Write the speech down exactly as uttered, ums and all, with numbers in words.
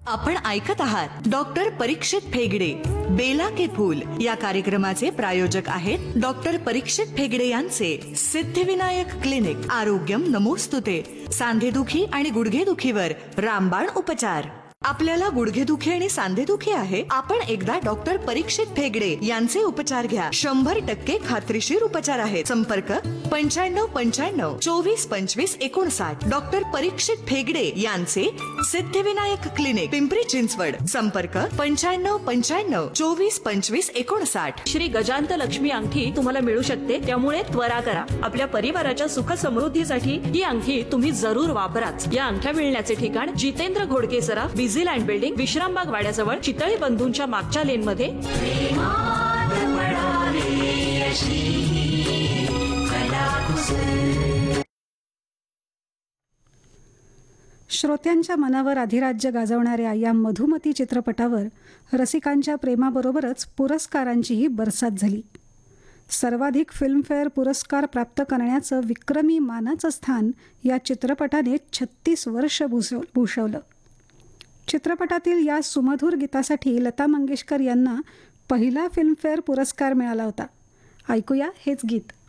आपण ऐकत आहात डॉक्टर परीक्षित फेगडे बेला के फूल या कार्यक्रमाचे प्रायोजक आहेत डॉक्टर परीक्षित फेगडे यांचे सिद्धिविनायक क्लिनिक. आरोग्यम नमोस्तुते. सांधेदुखी आणि गुडघेदुखीवर रामबाण उपचार. आपल्याला गुडघेदुखी आणि सांधेदुखी आहे, आपण एकदा डॉक्टर परीक्षित फेगडे यांचे उपचार घ्या. शंभर टक्के खात्रीशीर उपचार आहेत. संपर्क पंच्याण्णव पंच्याण्णव चोवीस पंचवीस एकोणसाठ. डॉक्टर परीक्षित फेगडे यांचे सिद्धिविनायक क्लिनिक, पिंपरी चिंचवड. संपर्क पंच्याण्णव पंच्याण्णव चोवीस पंचवीस एकोणसाठ. श्री गजांत लक्ष्मी अंगठी तुम्हाला मिळू शकते, त्यामुळे त्वरा करा. आपल्या परिवाराच्या सुख समृद्धीसाठी ही अंगठी तुम्ही जरूर वापराच. या अंगठ्या मिळण्याचे ठिकाण जितेंद्र घोडके सराफ, बिझीलँड बिल्डिंग, विश्रामबाग वाड्याजवळ, चितळी बंधूंच्या मागच्या लेन मध्ये. श्रोत्यांच्या मनावर अधिराज्य गाजवणाऱ्या या मधुमती चित्रपटावर रसिकांच्या प्रेमाबरोबरच पुरस्कारांचीही बरसात झाली. सर्वाधिक फिल्मफेअर पुरस्कार प्राप्त करण्याचं विक्रमी मानाचं स्थान या चित्रपटाने छत्तीस वर्ष भूषव भूषवलं. चित्रपटातील या सुमधुर गीतासाठी लता मंगेशकर यांना पहिला फिल्मफेअर पुरस्कार मिळाला होता. ऐकूया हेच गीत.